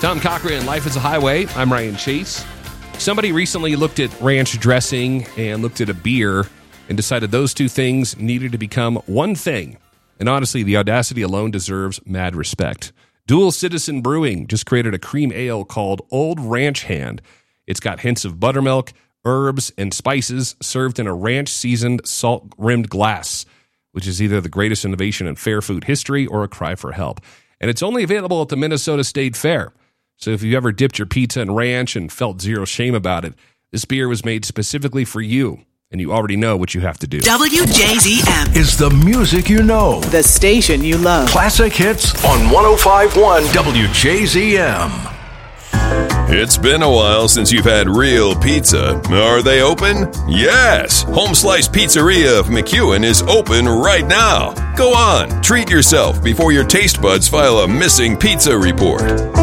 Tom Cochran, Life is a Highway. I'm Ryan Chase. Somebody recently looked at ranch dressing and looked at a beer and decided those two things needed to become one thing. And honestly, the audacity alone deserves mad respect. Dual Citizen Brewing just created a cream ale called Old Ranch Hand. It's got hints of buttermilk, herbs, and spices served in a ranch-seasoned, salt-rimmed glass, which is either the greatest innovation in fair food history or a cry for help. And it's only available at the Minnesota State Fair. So if you ever dipped your pizza in ranch and felt zero shame about it, this beer was made specifically for you, and you already know what you have to do. WJZM is the music you know. The station you love. Classic hits on 105.1 WJZM. It's been a while since you've had real pizza. Are they open? Yes! Home Slice Pizzeria of McEwen is open right now. Go on, treat yourself before your taste buds file a missing pizza report.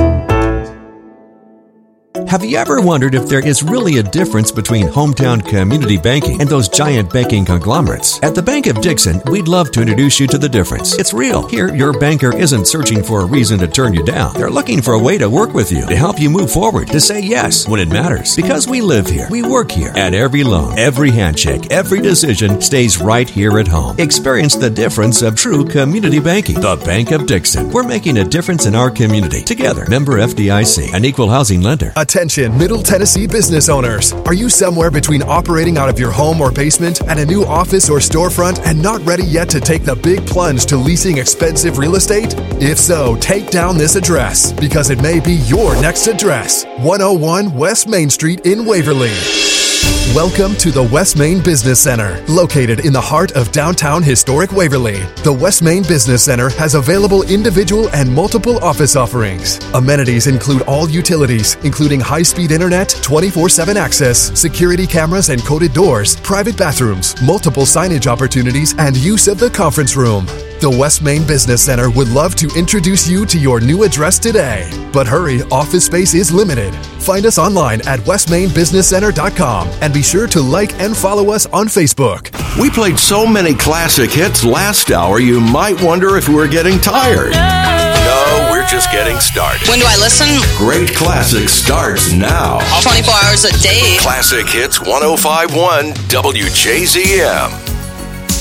Have you ever wondered if there is really a difference between hometown community banking and those giant banking conglomerates? At the Bank of Dixon, we'd love to introduce you to the difference. It's real. Here, your banker isn't searching for a reason to turn you down. They're looking for a way to work with you, to help you move forward, to say yes when it matters. Because we live here, we work here, and every loan, every handshake, every decision stays right here at home. Experience the difference of true community banking. The Bank of Dixon. We're making a difference in our community. Together. Member FDIC. An equal housing lender. Attention, Middle Tennessee business owners. Are you somewhere between operating out of your home or basement and a new office or storefront and not ready yet to take the big plunge to leasing expensive real estate? If so, take down this address because it may be your next address. 101 West Main Street in Waverly. Welcome to the West Main Business Center, located in the heart of downtown historic Waverly. The West Main Business Center has available individual and multiple office offerings. Amenities include all utilities, including high-speed internet, 24/7 access, security cameras and coded doors, private bathrooms, multiple signage opportunities, and use of the conference room. The West Main Business Center would love to introduce you to your new address today. But hurry, office space is limited. Find us online at westmainbusinesscenter.com and be sure to like and follow us on Facebook. We played so many classic hits last hour, you might wonder if we're getting tired. No, we're just getting started. When do I listen? Great Classics starts now. 24 hours a day. Classic Hits 105.1 WJZM.